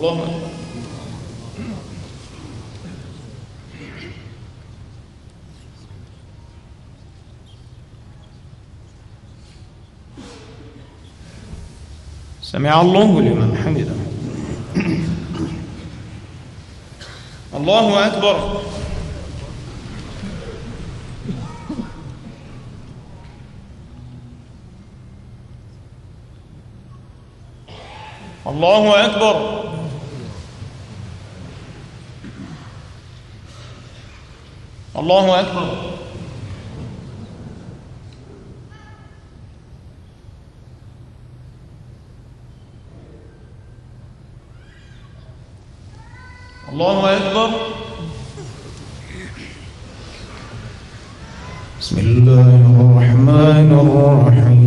الله أكبر. سمع الله لمن حمده. الله أكبر. الله أكبر. الله أكبر. الله أكبر. بسم الله الرحمن الرحيم.